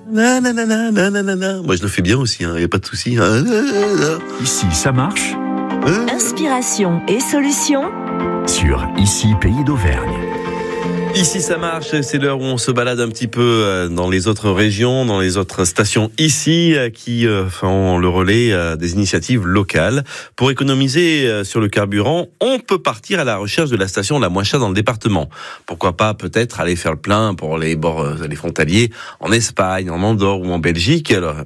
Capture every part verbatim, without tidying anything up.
Na, na, na, na, na, na, na, na. Moi, je le fais bien aussi, il hein, n'y a pas de souci. Hein. Ici, ça marche. Hein Inspiration et solutions sur Ici, Pays d'Auvergne. Ici ça marche, c'est l'heure où on se balade un petit peu dans les autres régions, dans les autres stations ici qui font le relais des initiatives locales. Pour économiser sur le carburant, on peut partir à la recherche de la station la moins chère dans le département. Pourquoi pas peut-être aller faire le plein pour les bords, les frontaliers en Espagne, en Andorre ou en Belgique. Alors,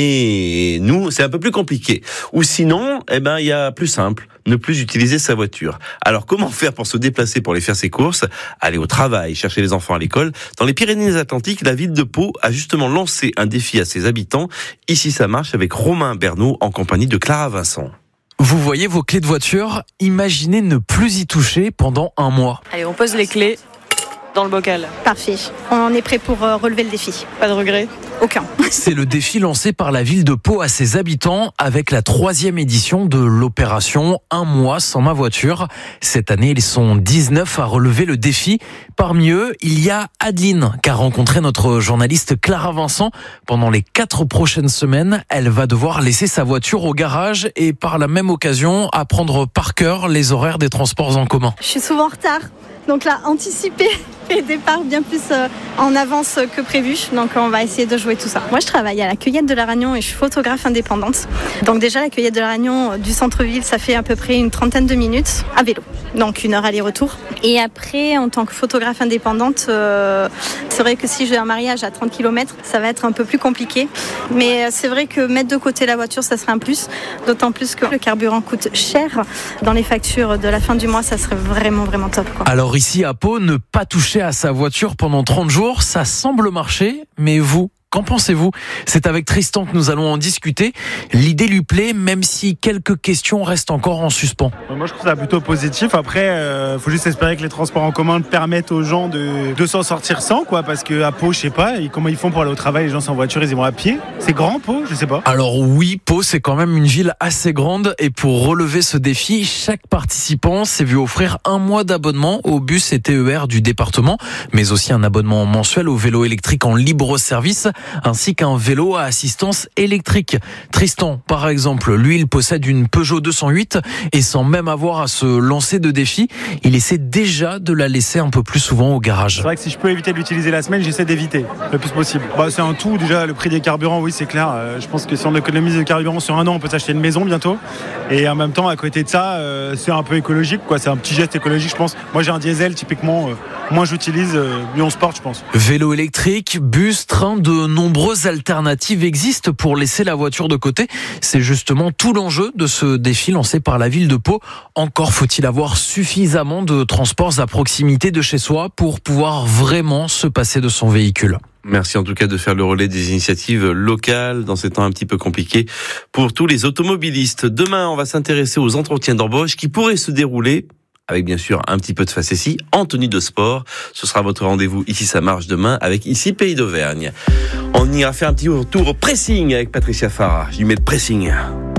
mais nous, c'est un peu plus compliqué. Ou sinon, eh ben, il y a plus simple. Ne plus utiliser sa voiture. Alors, comment faire pour se déplacer pour aller faire ses courses, aller au travail, chercher les enfants à l'école? Dans les Pyrénées-Atlantiques, la ville de Pau a justement lancé un défi à ses habitants. Ici, ça marche avec Romain Bernaud en compagnie de Clara Vincent. Vous voyez vos clés de voiture, imaginez ne plus y toucher pendant un mois. Allez, on pose les clés dans le bocal. Parfait. On est prêt pour relever le défi. Pas de regret? Aucun. C'est le défi lancé par la ville de Pau à ses habitants avec la troisième édition de l'opération Un mois sans ma voiture. Cette année, ils sont dix-neuf à relever le défi. Parmi eux, il y a Adeline, qu'a rencontré notre journaliste Clara Vincent. Pendant les quatre prochaines semaines, elle va devoir laisser sa voiture au garage et par la même occasion apprendre par cœur les horaires des transports en commun. Je suis souvent en retard. Donc là, anticiper les départs bien plus euh, en avance que prévu. Donc on va essayer de jouer tout ça. Moi, je travaille à la cueillette de la Ragnon et je suis photographe indépendante. Donc déjà, la cueillette de la Ragnon euh, du centre-ville, ça fait à peu près une trentaine de minutes à vélo. Donc une heure aller-retour. Et après, en tant que photographe indépendante, euh, c'est vrai que si j'ai un mariage à trente kilomètres, ça va être un peu plus compliqué. Mais euh, c'est vrai que mettre de côté la voiture, ça serait un plus. D'autant plus que le carburant coûte cher. Dans les factures de la fin du mois, ça serait vraiment, vraiment top, quoi. Alors ici à Pau, ne pas toucher à sa voiture pendant trente jours, ça semble marcher, mais vous, qu'en pensez-vous? C'est avec Tristan que nous allons en discuter. L'idée lui plaît, même si quelques questions restent encore en suspens. Moi, je trouve ça plutôt positif. Après, euh, faut juste espérer que les transports en commun permettent aux gens de, de s'en sortir sans, quoi. Parce qu'à Pau, je sais pas, et comment ils font pour aller au travail? Les gens sont en voiture, ils y vont à pied. C'est grand, Pau? Je sais pas. Alors oui, Pau, c'est quand même une ville assez grande. Et pour relever ce défi, chaque participant s'est vu offrir un mois d'abonnement au bus et T E R du département, mais aussi un abonnement mensuel au vélo électrique en libre service, ainsi qu'un vélo à assistance électrique. Tristan, par exemple, lui, il possède une Peugeot deux cent huit et sans même avoir à se lancer de défi, il essaie déjà de la laisser un peu plus souvent au garage. C'est vrai que si je peux éviter de l'utiliser la semaine, j'essaie d'éviter le plus possible. Bah, c'est un tout, déjà, le prix des carburants, oui, c'est clair. Euh, je pense que si on économise le carburant sur un an, on peut s'acheter une maison bientôt. Et en même temps, à côté de ça, euh, c'est un peu écologique, quoi. C'est un petit geste écologique, je pense. Moi, j'ai un diesel, typiquement, euh, moins j'utilise, euh, mieux on se porte, je pense. Vélo électrique, bus, train, de nombreuses alternatives existent pour laisser la voiture de côté. C'est justement tout l'enjeu de ce défi lancé par la ville de Pau. Encore faut-il avoir suffisamment de transports à proximité de chez soi pour pouvoir vraiment se passer de son véhicule. Merci en tout cas de faire le relais des initiatives locales dans ces temps un petit peu compliqués pour tous les automobilistes. Demain, on va s'intéresser aux entretiens d'embauche qui pourraient se dérouler avec bien sûr un petit peu de facétie, en tenue de sport. Ce sera votre rendez-vous Ici ça marche demain avec Ici Pays d'Auvergne. On ira faire un petit tour au pressing avec Patricia Farah. Je lui mets le pressing.